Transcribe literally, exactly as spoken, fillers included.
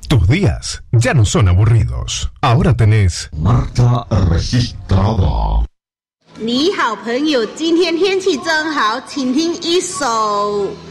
Tus días ya no son aburridos. Ahora tenés marca registrada. 你好朋友，今天天气真好，请听一首